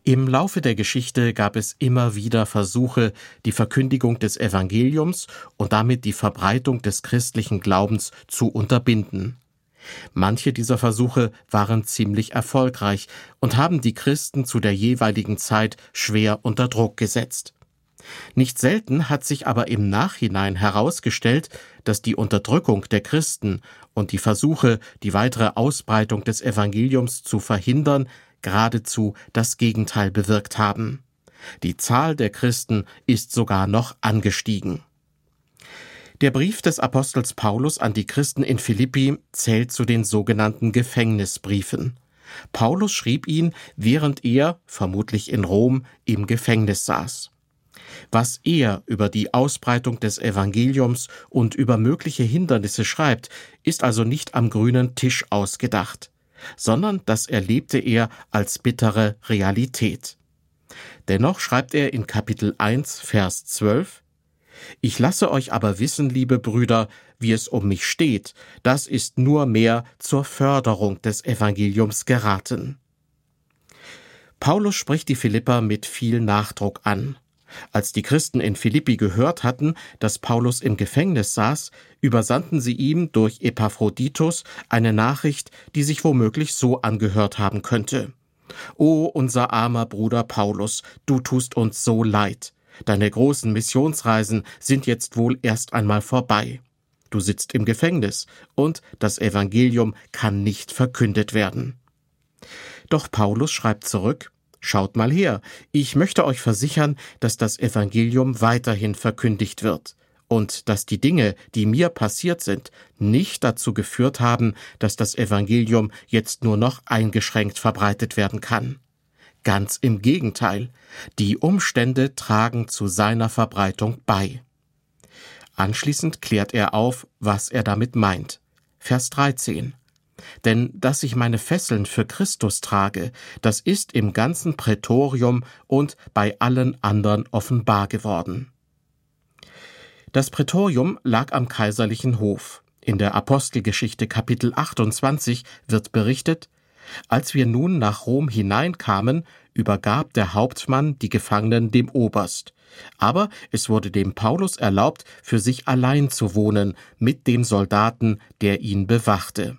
Im Laufe der Geschichte gab es immer wieder Versuche, die Verkündigung des Evangeliums und damit die Verbreitung des christlichen Glaubens zu unterbinden. Manche dieser Versuche waren ziemlich erfolgreich und haben die Christen zu der jeweiligen Zeit schwer unter Druck gesetzt. Nicht selten hat sich aber im Nachhinein herausgestellt, dass die Unterdrückung der Christen und die Versuche, die weitere Ausbreitung des Evangeliums zu verhindern, geradezu das Gegenteil bewirkt haben. Die Zahl der Christen ist sogar noch angestiegen. Der Brief des Apostels Paulus an die Christen in Philippi zählt zu den sogenannten Gefängnisbriefen. Paulus schrieb ihn, während er, vermutlich in Rom, im Gefängnis saß. Was er über die Ausbreitung des Evangeliums und über mögliche Hindernisse schreibt, ist also nicht am grünen Tisch ausgedacht, sondern das erlebte er als bittere Realität. Dennoch schreibt er in Kapitel 1, Vers 12: »Ich lasse euch aber wissen, liebe Brüder, wie es um mich steht, das ist nur mehr zur Förderung des Evangeliums geraten.« Paulus spricht die Philipper mit viel Nachdruck an. Als die Christen in Philippi gehört hatten, dass Paulus im Gefängnis saß, übersandten sie ihm durch Epaphroditus eine Nachricht, die sich womöglich so angehört haben könnte: »O, unser armer Bruder Paulus, du tust uns so leid. Deine großen Missionsreisen sind jetzt wohl erst einmal vorbei. Du sitzt im Gefängnis und das Evangelium kann nicht verkündet werden.« Doch Paulus schreibt zurück: »Schaut mal her, ich möchte euch versichern, dass das Evangelium weiterhin verkündigt wird und dass die Dinge, die mir passiert sind, nicht dazu geführt haben, dass das Evangelium jetzt nur noch eingeschränkt verbreitet werden kann. Ganz im Gegenteil, die Umstände tragen zu seiner Verbreitung bei.« Anschließend klärt er auf, was er damit meint. Vers 13: »Denn dass ich meine Fesseln für Christus trage, das ist im ganzen Prätorium und bei allen anderen offenbar geworden.« Das Prätorium lag am kaiserlichen Hof. In der Apostelgeschichte Kapitel 28 wird berichtet: »Als wir nun nach Rom hineinkamen, übergab der Hauptmann die Gefangenen dem Oberst. Aber es wurde dem Paulus erlaubt, für sich allein zu wohnen, mit dem Soldaten, der ihn bewachte.«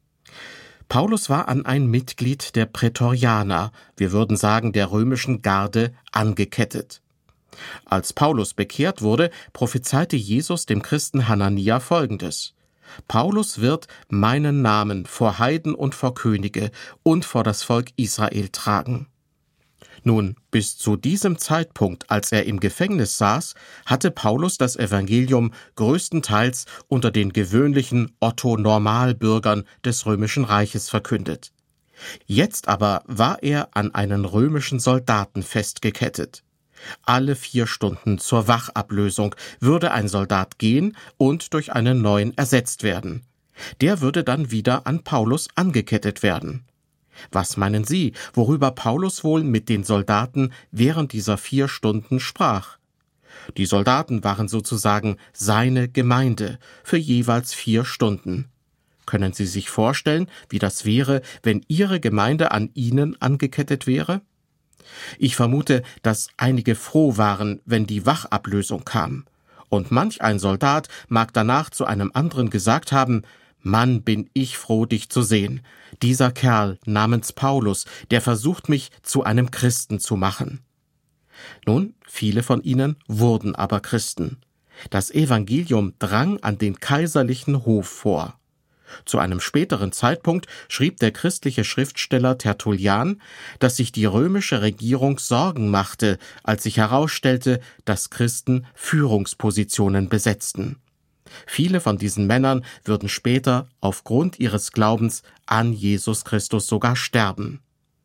Paulus war an ein Mitglied der Prätorianer, wir würden sagen der römischen Garde, angekettet. Als Paulus bekehrt wurde, prophezeite Jesus dem Christen Hanania Folgendes: »Paulus wird meinen Namen vor Heiden und vor Könige und vor das Volk Israel tragen.« Nun, bis zu diesem Zeitpunkt, als er im Gefängnis saß, hatte Paulus das Evangelium größtenteils unter den gewöhnlichen Otto-Normalbürgern des Römischen Reiches verkündet. Jetzt aber war er an einen römischen Soldaten festgekettet. Alle 4 Stunden zur Wachablösung würde ein Soldat gehen und durch einen neuen ersetzt werden. Der würde dann wieder an Paulus angekettet werden. Was meinen Sie, worüber Paulus wohl mit den Soldaten während dieser 4 Stunden sprach? Die Soldaten waren sozusagen seine Gemeinde für jeweils 4 Stunden. Können Sie sich vorstellen, wie das wäre, wenn Ihre Gemeinde an Ihnen angekettet wäre? Ich vermute, dass einige froh waren, wenn die Wachablösung kam. Und manch ein Soldat mag danach zu einem anderen gesagt haben: »Mann, bin ich froh, dich zu sehen. Dieser Kerl namens Paulus, der versucht mich zu einem Christen zu machen.« Nun, viele von ihnen wurden aber Christen. Das Evangelium drang an den kaiserlichen Hof vor. Zu einem späteren Zeitpunkt schrieb der christliche Schriftsteller Tertullian, dass sich die römische Regierung Sorgen machte, als sich herausstellte, dass Christen Führungspositionen besetzten. Viele von diesen Männern würden später aufgrund ihres Glaubens an Jesus Christus sogar sterben.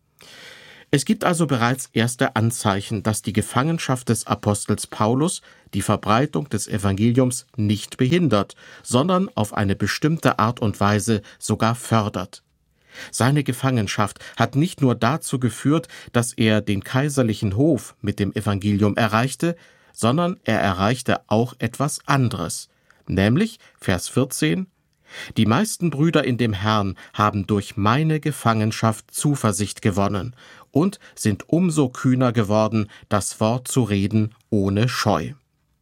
Es gibt also bereits erste Anzeichen, dass die Gefangenschaft des Apostels Paulus die Verbreitung des Evangeliums nicht behindert, sondern auf eine bestimmte Art und Weise sogar fördert. Seine Gefangenschaft hat nicht nur dazu geführt, dass er den kaiserlichen Hof mit dem Evangelium erreichte, sondern er erreichte auch etwas anderes, nämlich, Vers 14, Die meisten Brüder in dem Herrn haben durch meine Gefangenschaft Zuversicht gewonnen und sind umso kühner geworden, das Wort zu reden ohne Scheu.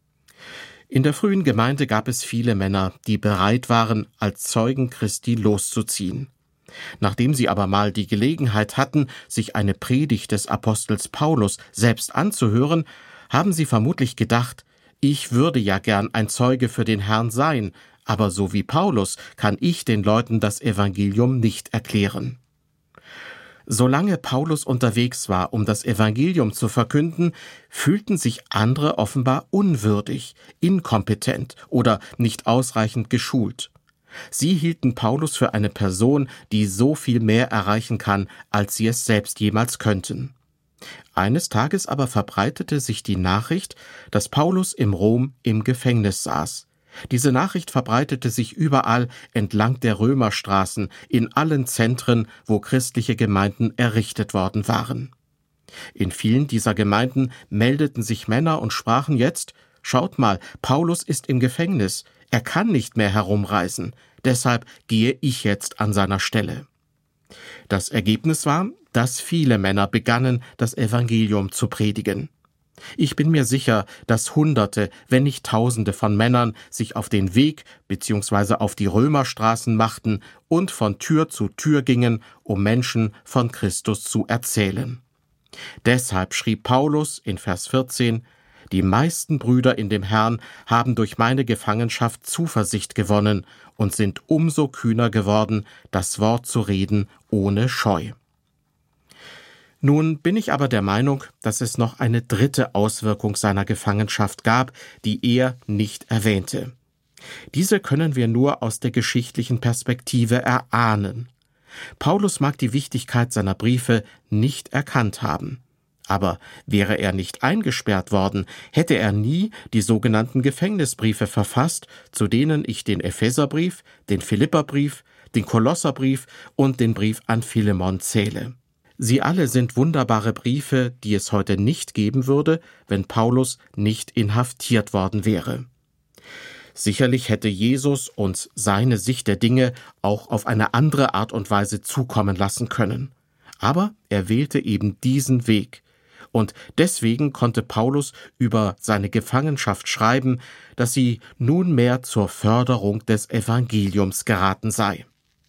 In der frühen Gemeinde gab es viele Männer, die bereit waren, als Zeugen Christi loszuziehen. Nachdem sie aber mal die Gelegenheit hatten, sich eine Predigt des Apostels Paulus selbst anzuhören, haben sie vermutlich gedacht, ich würde ja gern ein Zeuge für den Herrn sein, aber so wie Paulus kann ich den Leuten das Evangelium nicht erklären. Solange Paulus unterwegs war, um das Evangelium zu verkünden, fühlten sich andere offenbar unwürdig, inkompetent oder nicht ausreichend geschult. Sie hielten Paulus für eine Person, die so viel mehr erreichen kann, als sie es selbst jemals könnten. Eines Tages aber verbreitete sich die Nachricht, dass Paulus im Rom im Gefängnis saß. Diese Nachricht verbreitete sich überall entlang der Römerstraßen, in allen Zentren, wo christliche Gemeinden errichtet worden waren. In vielen dieser Gemeinden meldeten sich Männer und sprachen jetzt, schaut mal, Paulus ist im Gefängnis, er kann nicht mehr herumreisen, deshalb gehe ich jetzt an seiner Stelle. Das Ergebnis war, dass viele Männer begannen, das Evangelium zu predigen. Ich bin mir sicher, dass Hunderte, wenn nicht Tausende von Männern sich auf den Weg bzw. auf die Römerstraßen machten und von Tür zu Tür gingen, um Menschen von Christus zu erzählen. Deshalb schrieb Paulus in Vers 14, die meisten Brüder in dem Herrn haben durch meine Gefangenschaft Zuversicht gewonnen und sind umso kühner geworden, das Wort zu reden ohne Scheu. Nun bin ich aber der Meinung, dass es noch eine dritte Auswirkung seiner Gefangenschaft gab, die er nicht erwähnte. Diese können wir nur aus der geschichtlichen Perspektive erahnen. Paulus mag die Wichtigkeit seiner Briefe nicht erkannt haben. Aber wäre er nicht eingesperrt worden, hätte er nie die sogenannten Gefängnisbriefe verfasst, zu denen ich den Epheserbrief, den Philipperbrief, den Kolosserbrief und den Brief an Philemon zähle. Sie alle sind wunderbare Briefe, die es heute nicht geben würde, wenn Paulus nicht inhaftiert worden wäre. Sicherlich hätte Jesus uns seine Sicht der Dinge auch auf eine andere Art und Weise zukommen lassen können. Aber er wählte eben diesen Weg. Und deswegen konnte Paulus über seine Gefangenschaft schreiben, dass sie nunmehr zur Förderung des Evangeliums geraten sei.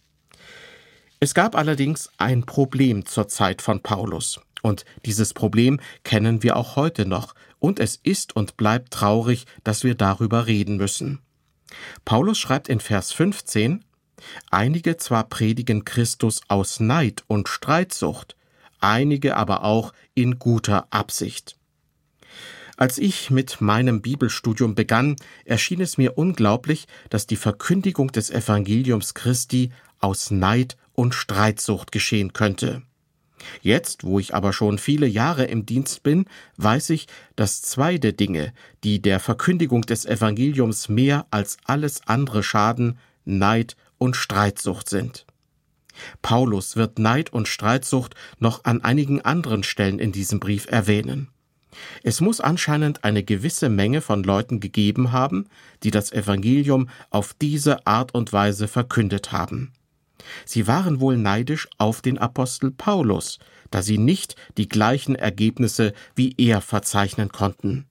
Es gab allerdings ein Problem zur Zeit von Paulus, und dieses Problem kennen wir auch heute noch, und es ist und bleibt traurig, dass wir darüber reden müssen. Paulus schreibt in Vers 15, einige zwar predigen Christus aus Neid und Streitsucht, einige aber auch in guter Absicht. Als ich mit meinem Bibelstudium begann, erschien es mir unglaublich, dass die Verkündigung des Evangeliums Christi aus Neid und Streitsucht geschehen könnte. Jetzt, wo ich aber schon viele Jahre im Dienst bin, weiß ich, dass zwei der Dinge, die der Verkündigung des Evangeliums mehr als alles andere schaden, Neid und Streitsucht sind. Paulus wird Neid und Streitsucht noch an einigen anderen Stellen in diesem Brief erwähnen. Es muss anscheinend eine gewisse Menge von Leuten gegeben haben, die das Evangelium auf diese Art und Weise verkündet haben. Sie waren wohl neidisch auf den Apostel Paulus, da sie nicht die gleichen Ergebnisse wie er verzeichnen konnten.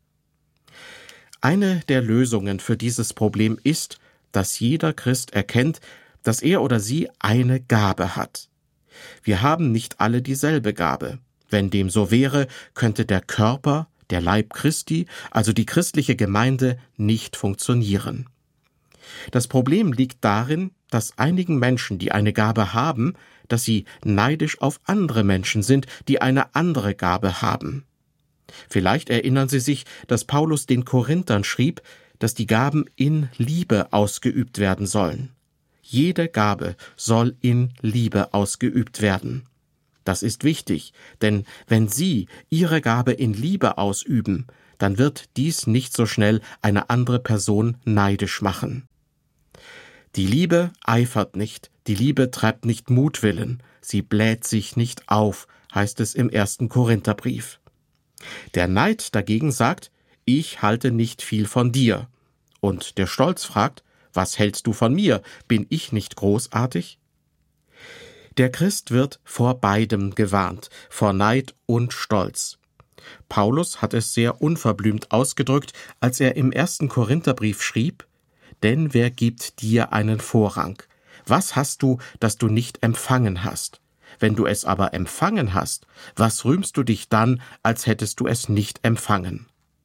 Eine der Lösungen für dieses Problem ist, dass jeder Christ erkennt, dass er oder sie eine Gabe hat. Wir haben nicht alle dieselbe Gabe. Wenn dem so wäre, könnte der Körper, der Leib Christi, also die christliche Gemeinde, nicht funktionieren. Das Problem liegt darin, dass einigen Menschen, die eine Gabe haben, dass sie neidisch auf andere Menschen sind, die eine andere Gabe haben. Vielleicht erinnern Sie sich, dass Paulus den Korinthern schrieb, dass die Gaben in Liebe ausgeübt werden sollen. Jede Gabe soll in Liebe ausgeübt werden. Das ist wichtig, denn wenn Sie Ihre Gabe in Liebe ausüben, dann wird dies nicht so schnell eine andere Person neidisch machen. Die Liebe eifert nicht, die Liebe treibt nicht Mutwillen, sie bläht sich nicht auf, heißt es im 1. Korintherbrief. Der Neid dagegen sagt, ich halte nicht viel von dir. Und der Stolz fragt, Was hältst du von mir? Bin ich nicht großartig? Der Christ wird vor beidem gewarnt, vor Neid und Stolz. Paulus hat es sehr unverblümt ausgedrückt, als er im 1. Korintherbrief schrieb: Denn wer gibt dir einen Vorrang? Was hast du, das du nicht empfangen hast? Wenn du es aber empfangen hast, was rühmst du dich dann, als hättest du es nicht empfangen?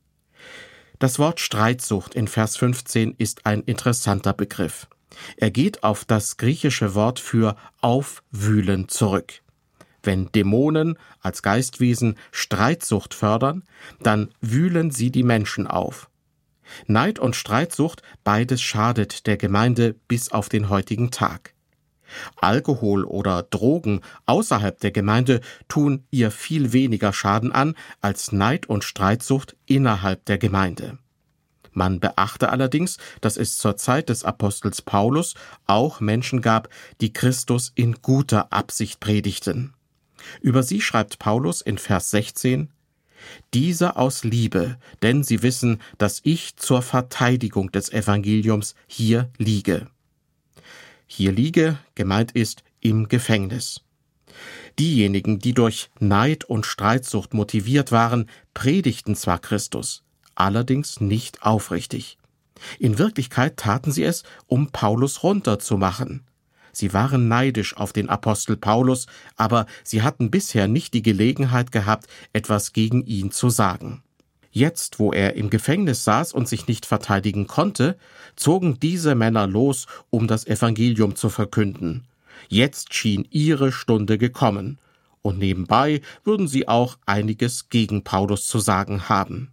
Das Wort Streitsucht in Vers 15 ist ein interessanter Begriff. Er geht auf das griechische Wort für aufwühlen zurück. Wenn Dämonen als Geistwesen Streitsucht fördern, dann wühlen sie die Menschen auf. Neid und Streitsucht, beides schadet der Gemeinde bis auf den heutigen Tag. Alkohol oder Drogen außerhalb der Gemeinde tun ihr viel weniger Schaden an als Neid und Streitsucht innerhalb der Gemeinde. Man beachte allerdings, dass es zur Zeit des Apostels Paulus auch Menschen gab, die Christus in guter Absicht predigten. Über sie schreibt Paulus in Vers 16: Diese aus Liebe, denn sie wissen, dass ich zur Verteidigung des Evangeliums hier liege. Hier liege, gemeint ist, im Gefängnis. Diejenigen, die durch Neid und Streitsucht motiviert waren, predigten zwar Christus, allerdings nicht aufrichtig. In Wirklichkeit taten sie es, um Paulus runterzumachen. Sie waren neidisch auf den Apostel Paulus, aber sie hatten bisher nicht die Gelegenheit gehabt, etwas gegen ihn zu sagen. Jetzt, wo er im Gefängnis saß und sich nicht verteidigen konnte, zogen diese Männer los, um das Evangelium zu verkünden. Jetzt schien ihre Stunde gekommen, und nebenbei würden sie auch einiges gegen Paulus zu sagen haben.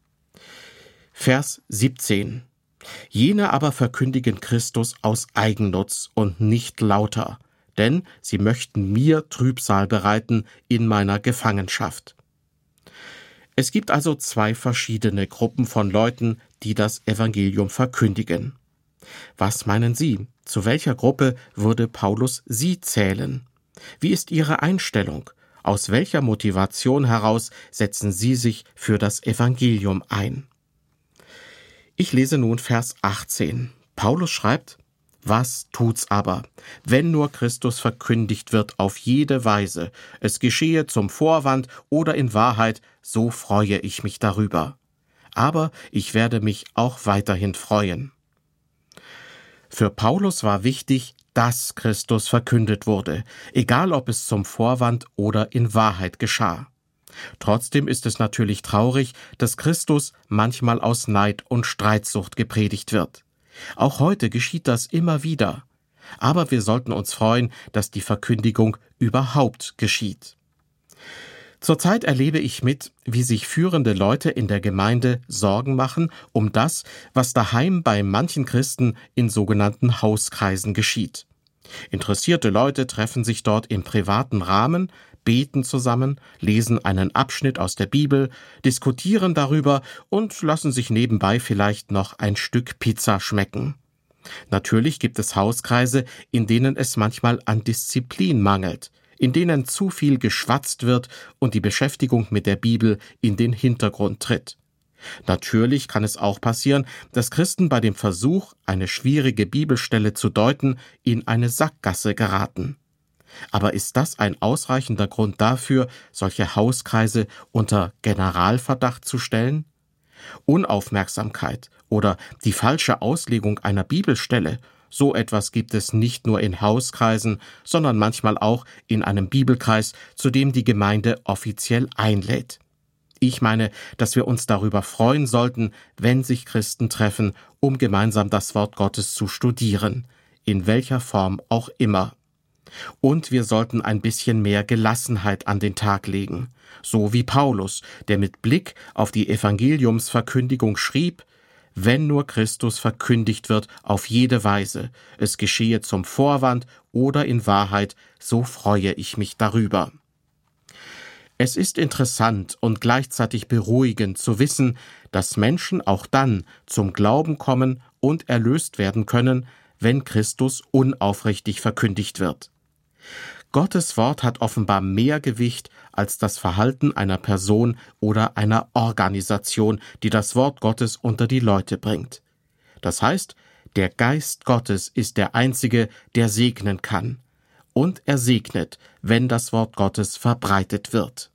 Vers 17: Jene aber verkündigen Christus aus Eigennutz und nicht lauter, denn sie möchten mir Trübsal bereiten in meiner Gefangenschaft. Es gibt also zwei verschiedene Gruppen von Leuten, die das Evangelium verkündigen. Was meinen Sie? Zu welcher Gruppe würde Paulus Sie zählen? Wie ist Ihre Einstellung? Aus welcher Motivation heraus setzen Sie sich für das Evangelium ein? Ich lese nun Vers 18. Paulus schreibt: Was tut's aber, wenn nur Christus verkündigt wird auf jede Weise, es geschehe zum Vorwand oder in Wahrheit, so freue ich mich darüber. Aber ich werde mich auch weiterhin freuen. Für Paulus war wichtig, dass Christus verkündet wurde, egal ob es zum Vorwand oder in Wahrheit geschah. Trotzdem ist es natürlich traurig, dass Christus manchmal aus Neid und Streitsucht gepredigt wird. Auch heute geschieht das immer wieder. Aber wir sollten uns freuen, dass die Verkündigung überhaupt geschieht. Zurzeit erlebe ich mit, wie sich führende Leute in der Gemeinde Sorgen machen um das, was daheim bei manchen Christen in sogenannten Hauskreisen geschieht. Interessierte Leute treffen sich dort im privaten Rahmen, beten zusammen, lesen einen Abschnitt aus der Bibel, diskutieren darüber und lassen sich nebenbei vielleicht noch ein Stück Pizza schmecken. Natürlich gibt es Hauskreise, in denen es manchmal an Disziplin mangelt, in denen zu viel geschwatzt wird und die Beschäftigung mit der Bibel in den Hintergrund tritt. Natürlich kann es auch passieren, dass Christen bei dem Versuch, eine schwierige Bibelstelle zu deuten, in eine Sackgasse geraten. Aber ist das ein ausreichender Grund dafür, solche Hauskreise unter Generalverdacht zu stellen? Unaufmerksamkeit oder die falsche Auslegung einer Bibelstelle, so etwas gibt es nicht nur in Hauskreisen, sondern manchmal auch in einem Bibelkreis, zu dem die Gemeinde offiziell einlädt. Ich meine, dass wir uns darüber freuen sollten, wenn sich Christen treffen, um gemeinsam das Wort Gottes zu studieren, in welcher Form auch immer. Und wir sollten ein bisschen mehr Gelassenheit an den Tag legen, so wie Paulus, der mit Blick auf die Evangeliumsverkündigung schrieb: Wenn nur Christus verkündigt wird auf jede Weise, es geschehe zum Vorwand oder in Wahrheit, so freue ich mich darüber. Es ist interessant und gleichzeitig beruhigend zu wissen, dass Menschen auch dann zum Glauben kommen und erlöst werden können, wenn Christus unaufrichtig verkündigt wird. Gottes Wort hat offenbar mehr Gewicht als das Verhalten einer Person oder einer Organisation, die das Wort Gottes unter die Leute bringt. Das heißt, Der Geist Gottes ist der Einzige, der segnen kann. Und er segnet, wenn das Wort Gottes verbreitet wird.